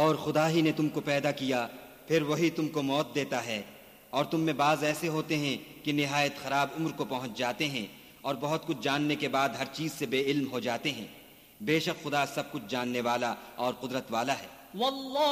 और खुदा ही ने तुमको पैदा किया, फिर वही तुमको मौत देता है, और तुम में बाज ऐसे होते हैं कि निहायत खराब उम्र को पहुंच जाते हैं और बहुत कुछ जानने के बाद हर चीज से बेइल्म हो जाते हैं। बेशक खुदा सब कुछ जानने वाला और कुदरत वाला है।